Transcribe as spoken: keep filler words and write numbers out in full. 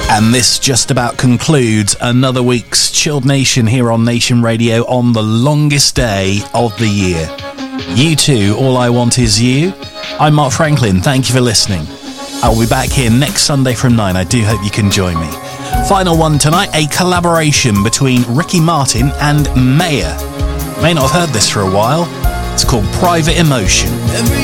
And this just about concludes another week's Chilled Nation here on Nation Radio on the longest day of the year. You too, All I Want Is You. I'm Mark Franklin, thank you for listening. I'll be back here next Sunday from nine, I do hope you can join me. Final one tonight, a collaboration between Ricky Martin and Maya. May not have heard this for a while, it's called Private Emotion. Every